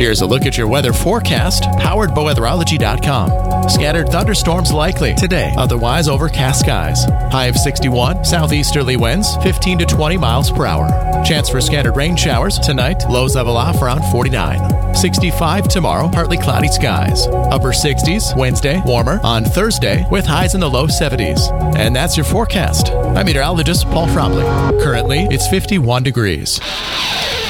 Here's a look at your weather forecast, powered by weatherology.com. Scattered thunderstorms likely today, otherwise overcast skies. High of 61, southeasterly winds 15 to 20 miles per hour. Chance for scattered rain showers tonight, lows level off around 49. 65 tomorrow, partly cloudy skies. Upper 60s Wednesday, warmer on Thursday with highs in the low 70s. And that's your forecast. I'm meteorologist Paul Fromley. Currently, it's 51 degrees.